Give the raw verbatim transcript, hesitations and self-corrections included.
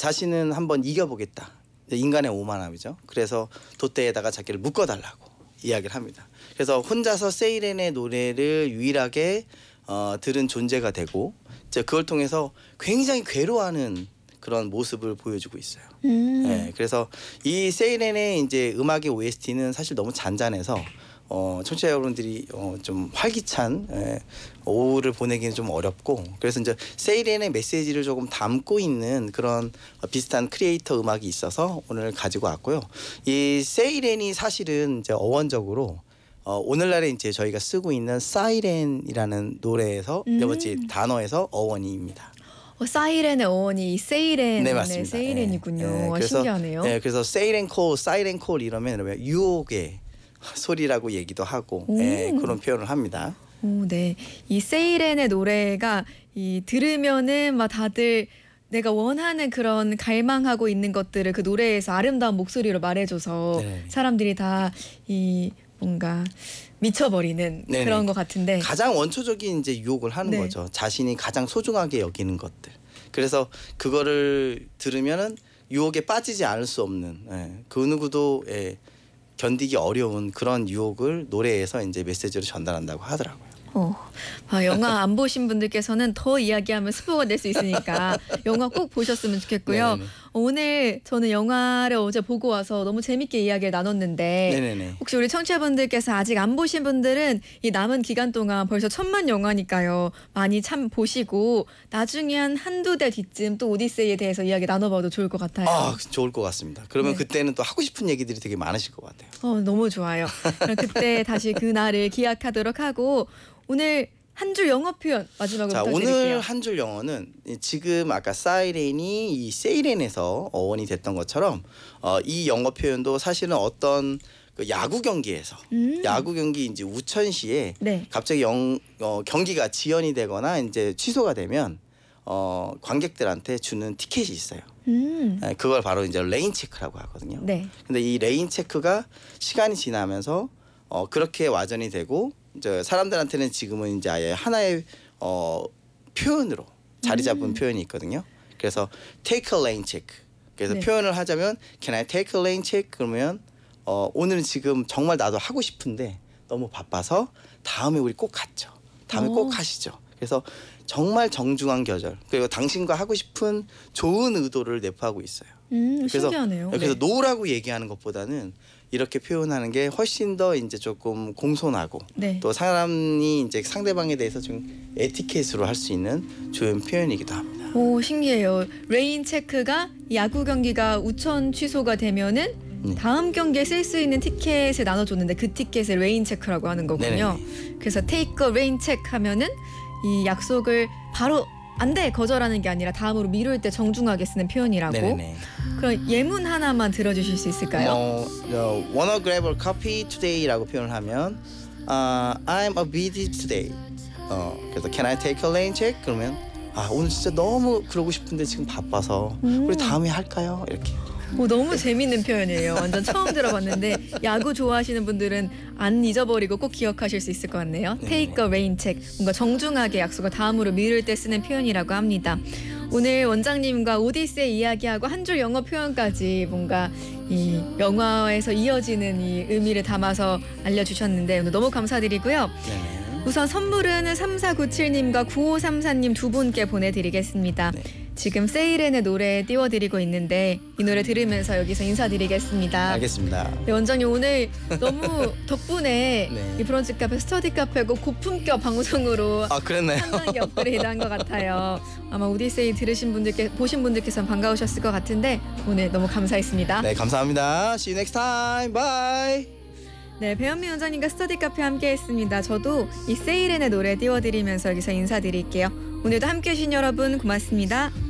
자신은 한번 이겨보겠다. 인간의 오만함이죠. 그래서 돛대에다가 자기를 묶어달라고 이야기를 합니다. 그래서 혼자서 세이렌의 노래를 유일하게 어, 들은 존재가 되고 이제 그걸 통해서 굉장히 괴로워하는 그런 모습을 보여주고 있어요. 음. 네, 그래서 이 세이렌의 이제 음악의 오에스티는 사실 너무 잔잔해서 어, 청취자 여러분들이 어, 좀 활기찬 예, 오후를 보내기는 좀 어렵고 그래서 이제 세이렌의 메시지를 조금 담고 있는 그런 어, 비슷한 크리에이터 음악이 있어서 오늘 가지고 왔고요. 이 세이렌이 사실은 이제 어원적으로 어, 오늘날에 이제 저희가 쓰고 있는 사이렌이라는 노래에서 음. 네 번째 단어에서 어원입니다. 어, 사이렌의 어원이 세이렌의 네, 맞습니다. 세이렌이군요. 예, 예, 와, 그래서, 신기하네요. 예, 그래서 세이렌 콜, 사이렌 콜 이러면 이러면 유혹의 소리라고 얘기도 하고 예, 그런 표현을 합니다. 오, 네. 이 세이렌의 노래가 이 들으면은 막 다들 내가 원하는 그런 갈망하고 있는 것들을 그 노래에서 아름다운 목소리로 말해줘서 네. 사람들이 다 이 뭔가 미쳐버리는 네네. 그런 것 같은데 가장 원초적인 이제 유혹을 하는 네. 거죠. 자신이 가장 소중하게 여기는 것들. 그래서 그거를 들으면은 유혹에 빠지지 않을 수 없는 예, 그 누구도 예, 견디기 어려운 그런 유혹을 노래에서 이제 메시지로 전달한다고 하더라고요. 어, 아, 영화 안 보신 분들께서는 더 이야기하면 스포가 될 수 있으니까 영화 꼭 보셨으면 좋겠고요. 네네네. 오늘 저는 영화를 어제 보고 와서 너무 재밌게 이야기를 나눴는데 네네네. 혹시 우리 청취자분들께서 아직 안 보신 분들은 이 남은 기간 동안 벌써 천만 영화니까요. 많이 참 보시고 나중에 한 한두 달 뒤쯤 또 오디세이에 대해서 이야기 나눠봐도 좋을 것 같아요. 아, 좋을 것 같습니다. 그러면 네. 그때는 또 하고 싶은 얘기들이 되게 많으실 것 같아요. 어, 너무 좋아요. 그럼 그때 다시 그 날을 기약하도록 하고 오늘 한 줄 영어 표현 마지막으로 자, 부탁드릴게요. 오늘 한 줄 영어는 지금 아까 사이렌이 이 세이렌에서 어원이 됐던 것처럼 어, 이 영어 표현도 사실은 어떤 그 야구 경기에서 음. 야구 경기 이제 우천시에 네. 갑자기 영, 어, 경기가 지연이 되거나 이제 취소가 되면 어, 관객들한테 주는 티켓이 있어요. 음. 예, 그걸 바로 이제 레인 체크라고 하거든요. 네. 근데 이 레인 체크가 시간이 지나면서 어, 그렇게 와전이 되고 이제 사람들한테는 지금은 이제 아예 하나의 어, 표현으로 자리 잡은 음. 표현이 있거든요. 그래서 take a lane check. 그래서 네. 표현을 하자면 can I take a lane check? 그러면 어, 오늘은 지금 정말 나도 하고 싶은데 너무 바빠서 다음에 우리 꼭 갔죠. 다음에 오. 꼭 하시죠. 그래서 정말 정중한 겨절 그리고 당신과 하고 싶은 좋은 의도를 내포하고 있어요. 음, 그래서 신기하네요. 그래서 네. 노라고 얘기하는 것보다는 이렇게 표현하는 게 훨씬 더 이제 조금 공손하고 네. 또 사람이 이제 상대방에 대해서 좀 에티켓으로 할 수 있는 좋은 표현이기도 합니다. 오, 신기해요. 레인 체크가 야구 경기가 우천 취소가 되면은 네. 다음 경기에 쓸 수 있는 티켓을 나눠줬는데 그 티켓을 레인 체크라고 하는 거군요. 네네네. 그래서 take a rain check 하면은 이 약속을 바로 안 돼 거절하는 게 아니라 다음으로 미룰 때 정중하게 쓰는 표현이라고. 네네네. 그럼 예문 하나만 들어주실 수 있을까요? 어, 어, wanna grab a coffee today라고 표현을 하면 아, I'm a busy today. 어, 그래서 can I take a lane check? 그러면 아, 오늘 진짜 너무 그러고 싶은데 지금 바빠서 음. 우리 다음에 할까요? 이렇게. 오, 너무 재밌는 표현이에요. 완전 처음 들어봤는데 야구 좋아하시는 분들은 안 잊어버리고 꼭 기억하실 수 있을 것 같네요. 네. Take a rain check. 뭔가 정중하게 약속을 다음으로 미룰 때 쓰는 표현이라고 합니다. 오늘 원장님과 오디세이 이야기하고 한 줄 영어 표현까지 뭔가 이 영화에서 이어지는 이 의미를 담아서 알려주셨는데 오늘 너무 감사드리고요. 네네. 우선 선물은 삼사구칠님과 구오삼사님 두 분께 보내드리겠습니다. 네. 지금 세이렌의 노래 띄워드리고 있는데 이 노래 들으면서 여기서 인사드리겠습니다. 알겠습니다. 네, 원장님 오늘 너무 덕분에 네. 이 브런치 카페 스터디 카페고 고품격 방송으로 아, 그랬나요? 상당히 업그레이드한 것 같아요. 아마 오디세이 들으신 분들께 보신 분들께서는 반가우셨을 것 같은데 오늘 너무 감사했습니다. 네, 감사합니다. See you next time. Bye. 네, 배현미 원장님과 스터디 카페 함께했습니다. 저도 이 세이렌의 노래 띄워드리면서 여기서 인사드릴게요. 오늘도 함께해 주신 여러분 고맙습니다.